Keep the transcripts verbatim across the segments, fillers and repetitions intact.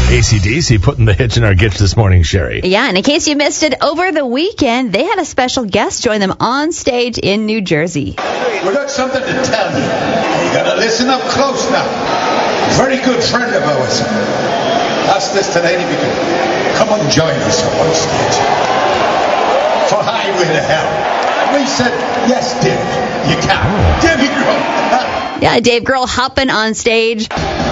A C D C putting the hitch in our gitch this morning, Sherry. Yeah, and in case you missed it, over the weekend, they had a special guest join them on stage in New Jersey. We've got something to tell you. You gotta listen up close now. Very good friend of ours asked us today if you could come and join us on stage for Highway to Hell. We said, yes, Dave, you can. Davey Grohl. Yeah, Dave Grohl hopping on stage.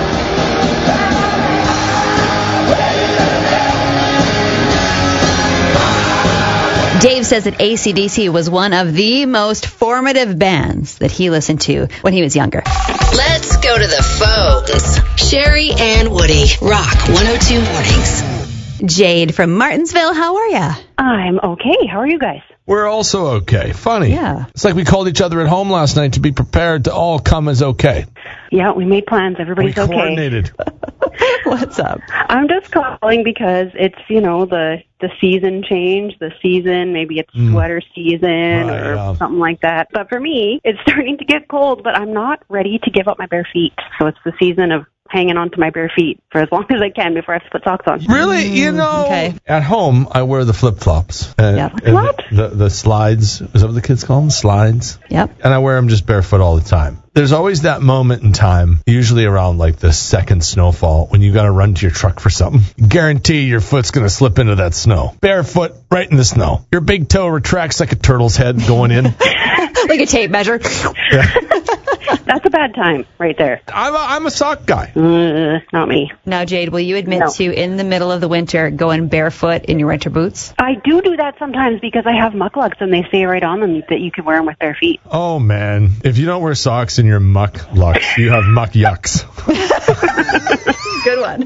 Dave says that A C D C was one of the most formative bands that he listened to when he was younger. Let's go to the phones. Sherry and Woody, Rock one oh two Mornings. Jade from Martinsville, how are ya? I'm okay. How are you guys? We're also okay. Funny. Yeah. It's like we called each other at home last night to be prepared to all come as okay. Yeah, we made plans. Everybody's we okay. coordinated. What's up? I'm just calling because it's, you know, the the season change, the season, maybe it's Mm. sweater season Right, or yeah. something like that. But for me, it's starting to get cold, but I'm not ready to give up my bare feet. So it's the season of hanging on to my bare feet for as long as I can before I have to put socks on. Really? You know, okay. at home, I wear the flip-flops. Uh, Yeah. and Flip-flops? The, the, the slides. Is that what the kids call them? Slides? Yep. And I wear them just barefoot all the time. There's always that moment in time, usually around like the second snowfall, when you got to run to your truck for something. Guarantee your foot's going to slip into that snow. Barefoot, right in the snow. Your big toe retracts like a turtle's head going in. Like a tape measure. That's a bad time right there. I'm a, I'm a sock guy. Uh, not me. Now, Jade, will you admit No. to, in the middle of the winter, going barefoot in your winter boots? I do do that sometimes because I have mucklucks and they say right on them that you can wear them with bare feet. Oh, man. If you don't wear socks in your muck lucks, you have muck yucks. Good one.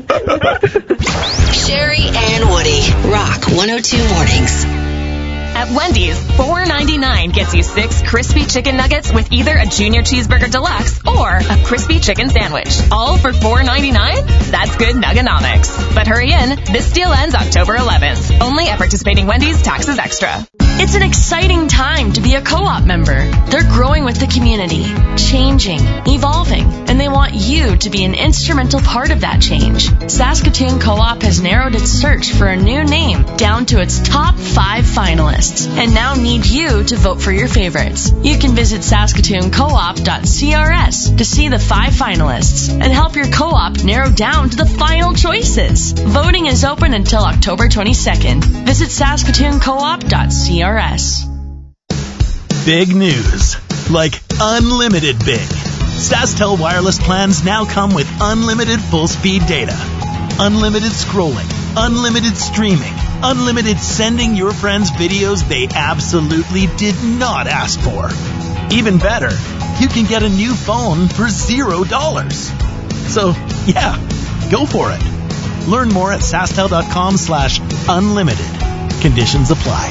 Sherry and Woody, Rock one oh two Mornings. At Wendy's, four ninety-nine gets you six crispy chicken nuggets with either a junior cheeseburger deluxe or a crispy chicken sandwich. All for four ninety-nine? That's good nuggenomics. But hurry in, this deal ends October eleventh. Only at participating Wendy's, taxes extra. It's an exciting time to be a co-op member. They're growing with the community, changing, evolving, and they want you to be an instrumental part of that change. Saskatoon Co-op has narrowed its search for a new name down to its top five finalists and now need you to vote for your favorites. You can visit saskatoon co op dot c r s to see the five finalists and help your co-op narrow down to the final choices. Voting is open until October twenty-second. Visit saskatoon co op dot c r s. Big news. Like unlimited big. SaskTel wireless plans now come with unlimited full-speed data, unlimited scrolling, unlimited streaming, unlimited sending your friends videos they absolutely did not ask for. Even better, you can get a new phone for zero dollars. So, yeah, go for it. Learn more at sastel.com slash unlimited. Conditions apply.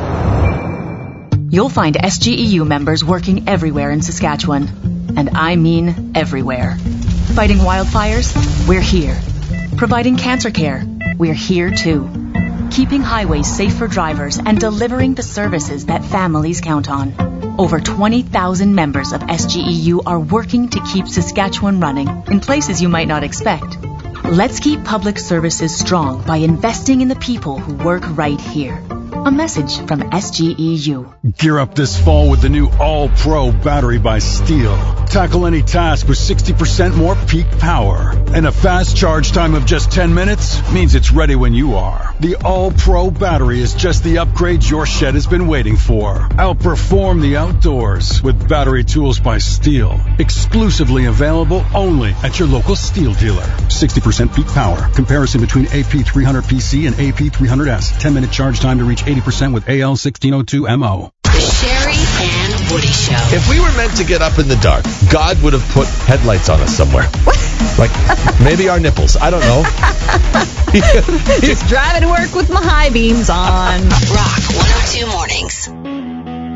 You'll find S G E U members working everywhere in Saskatchewan. And I mean everywhere. Fighting wildfires? We're here. Providing cancer care? We're here too. Keeping highways safe for drivers and delivering the services that families count on. Over twenty thousand members of S G E U are working to keep Saskatchewan running in places you might not expect. Let's keep public services strong by investing in the people who work right here. A message from S G E U. Gear up this fall with the new All-Pro battery by Steel. Tackle any task with sixty percent more peak power. And a fast charge time of just ten minutes means it's ready when you are. The All-Pro battery is just the upgrade your shed has been waiting for. Outperform the outdoors with battery tools by Steel. Exclusively available only at your local Steel dealer. sixty percent peak power. Comparison between A P three hundred P C and A P three hundred S. ten minute charge time to reach eighty percent with A L sixteen oh two M O. The Sherry and Woody Show. If we were meant to get up in the dark, God would have put headlights on us somewhere. Like, maybe our nipples. I don't know. Just driving to work with my high beams on. Rock one oh two Mornings.